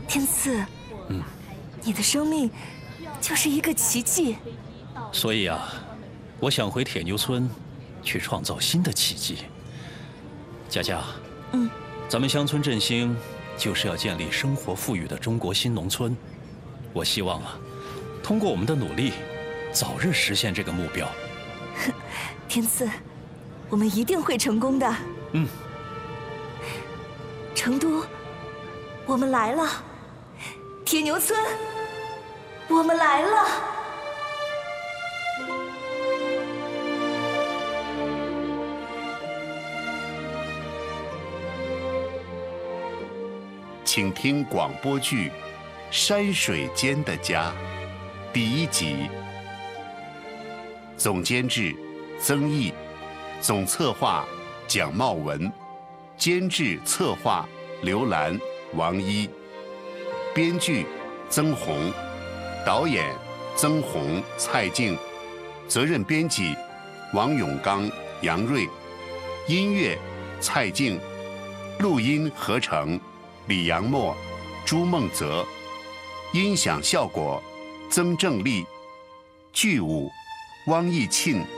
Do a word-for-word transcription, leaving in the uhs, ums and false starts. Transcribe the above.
天赐， 嗯， 你的生命就是一个奇迹。 所以啊，我想回铁牛村，去创造新的奇迹。佳佳， 嗯， 咱们乡村振兴就是要建立生活富裕的中国新农村。我希望啊，通过我们的努力，早日实现这个目标。 天赐，我们一定会成功的。 嗯。 成都，我们来了；铁牛村，我们来了。 请听广播剧《山水间的家》第一集。总监制曾毅，总策划蒋茂文，监制策划刘兰、王一，编剧曾红，导演曾红、蔡静，责任编辑王永刚、杨瑞，音乐蔡静，录音合成李阳墨、朱梦泽，音响效果曾正丽，剧舞汪义庆、